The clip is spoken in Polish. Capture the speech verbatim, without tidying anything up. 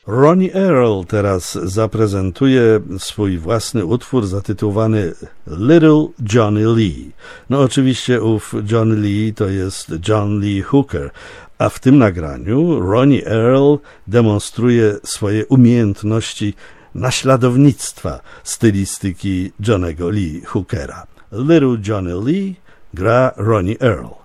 Ronnie Earl teraz zaprezentuje swój własny utwór zatytułowany Little Johnny Lee. No oczywiście ów Johnny Lee to jest John Lee Hooker, a w tym nagraniu Ronnie Earl demonstruje swoje umiejętności naśladownictwa stylistyki Johnnego Lee Hookera. Little Johnny Lee gra Ronnie Earl.